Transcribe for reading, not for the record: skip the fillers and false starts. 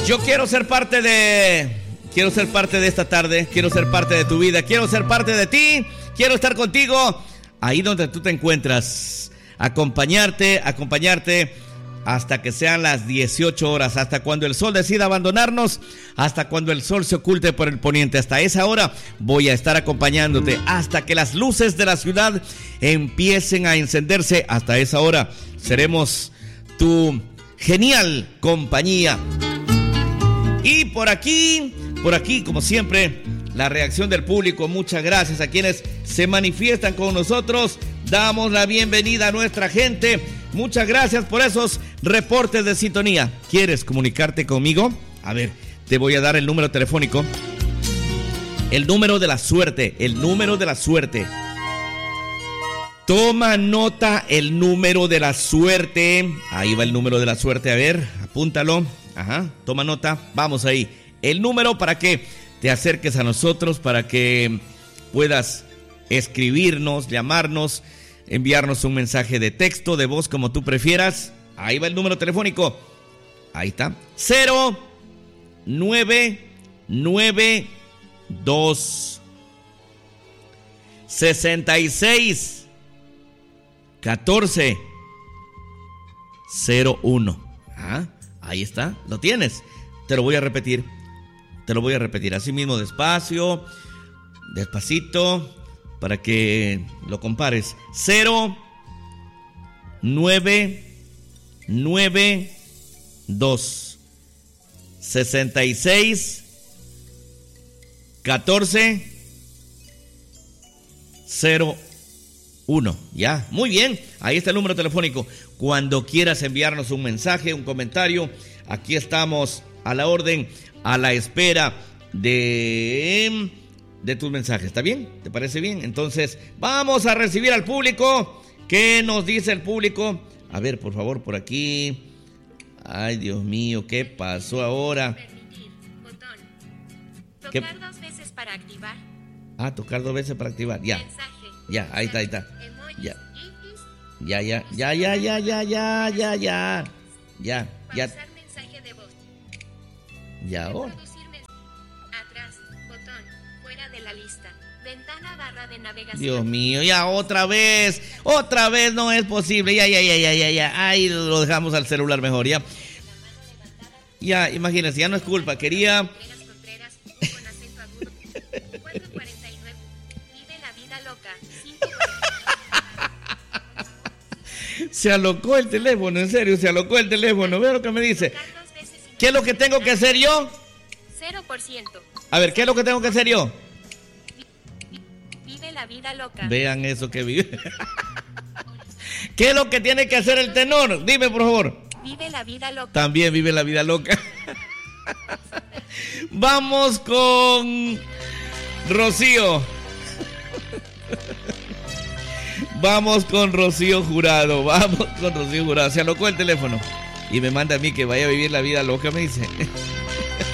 Yo quiero ser parte de esta tarde, quiero ser parte de tu vida, quiero ser parte de ti, quiero estar contigo ahí donde tú te encuentras, acompañarte hasta que sean las 18 horas, hasta cuando el sol decida abandonarnos, hasta cuando el sol se oculte por el poniente. Hasta esa hora voy a estar acompañándote, hasta que las luces de la ciudad empiecen a encenderse. Hasta esa hora seremos tu genial compañía. Y por aquí, como siempre, la reacción del público. Muchas gracias a quienes se manifiestan con nosotros. Damos la bienvenida a nuestra gente. Muchas gracias por esos reportes de sintonía. ¿Quieres comunicarte conmigo? A ver, te voy a dar el número telefónico. El número de la suerte. Toma nota el número de la suerte. Ahí va el número de la suerte. A ver, apúntalo. Ajá, toma nota. Vamos ahí. El número para que te acerques a nosotros, para que puedas escribirnos, llamarnos, enviarnos un mensaje de texto, de voz, como tú prefieras. Ahí va el número telefónico. Ahí está. 0992 66 14 01. Ah, ahí está. ¿Lo tienes? Te lo voy a repetir. Así mismo, despacio, despacito, para que lo compares. 0992 66 14 01. Ya, muy bien. Ahí está el número telefónico. Cuando quieras enviarnos un mensaje, un comentario, aquí estamos a la orden, a la espera de tus mensajes. ¿Está bien? ¿Te parece bien? Entonces, vamos a recibir al público. ¿Qué nos dice el público? A ver, por favor, por aquí. Ay, Dios mío, ¿qué pasó ahora? Botón. Tocar 2 veces para activar. Ah, tocar 2 veces para activar. Ya. Mensaje. Ya, ahí está. Emojis, Ya. gifs. Ya. Pausar mensaje de voz. Y ahora. Reproducir atrás. Botón. Fuera de la lista. Ventana barra de navegación. Dios mío, ya otra vez no es posible. Ya. Ahí lo dejamos al celular mejor, ya. Ya, imagínense, ya no es culpa. Quería. Contreras, con acento agudo. 449. Vive la vida loca. 5. Se alocó el teléfono, en serio, se alocó el teléfono. Vea lo que me dice. ¿Qué es lo que tengo que hacer yo? 0%. A ver, ¿qué es lo que tengo que hacer yo? Vive la vida loca. Vean eso que vive. ¿Qué es lo que tiene que hacer el tenor? Dime, por favor. Vive la vida loca. También vive la vida loca. Vamos con Rocío. Vamos con Rocío Jurado. Se alocó el teléfono y me manda a mí que vaya a vivir la vida loca, me dice.